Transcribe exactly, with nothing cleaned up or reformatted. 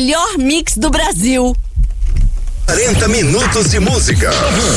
melhor mix do Brasil. quarenta minutos de música.